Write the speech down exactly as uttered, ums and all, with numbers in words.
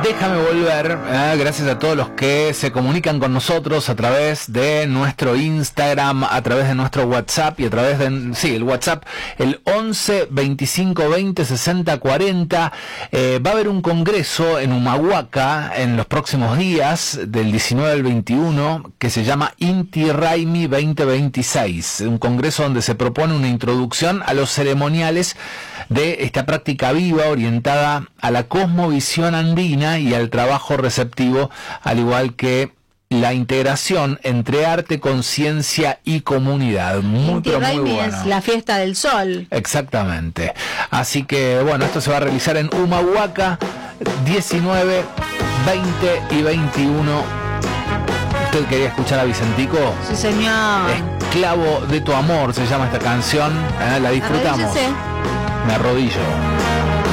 Déjame volver, eh, gracias a todos los que se comunican con nosotros a través de nuestro Instagram, a través de nuestro WhatsApp y a través de, sí, el WhatsApp, el once veinticinco veinte sesenta cuarenta. Eh, va a haber un congreso en Humahuaca en los próximos días, del diecinueve al veintiuno, que se llama Inti Raymi veinte veintiséis, un congreso donde se propone una introducción a los ceremoniales de esta práctica viva orientada a la cosmovisión andina y al trabajo receptivo, al igual que la integración entre arte, conciencia y comunidad. Muy, pero muy bueno. Es la fiesta del sol. Exactamente. Así que, bueno, esto se va a realizar en Humahuaca, diecinueve, veinte y veintiuno. ¿Usted quería escuchar a Vicentico? Sí, señor. Esclavo de tu amor se llama esta canción. ¿Eh? La disfrutamos. Arrodíllese. Me arrodillo.